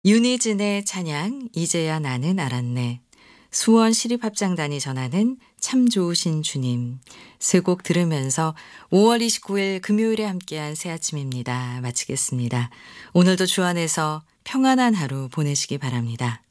윤희진의 찬양 이제야 나는 알았네. 수원 시립합장단이 전하는 참 좋으신 주님. 세 곡 들으면서 5월 29일 금요일에 함께한 새 아침입니다. 마치겠습니다. 오늘도 주 안에서 평안한 하루 보내시기 바랍니다.